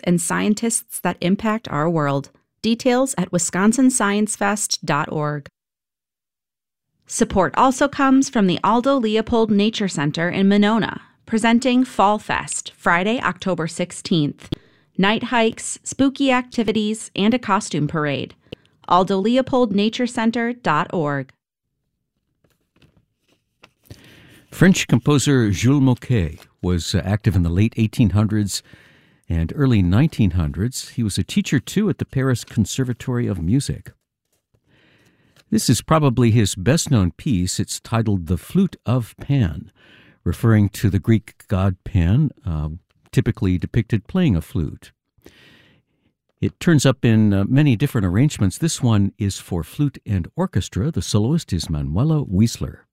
and scientists that impact our world. Details at wisconsinsciencefest.org. Support also comes from the Aldo Leopold Nature Center in Monona, presenting Fall Fest, Friday, October 16th. Night hikes, spooky activities, and a costume parade. aldoleopoldnaturecenter.org. French composer Jules Moquet was active in the late 1800s and early 1900s. He was a teacher, too, at the Paris Conservatory of Music. This is probably his best-known piece. It's titled The Flute of Pan, referring to the Greek god Pan, typically depicted playing a flute. It turns up in many different arrangements. This one is for flute and orchestra. The soloist is Manuela Wiesler.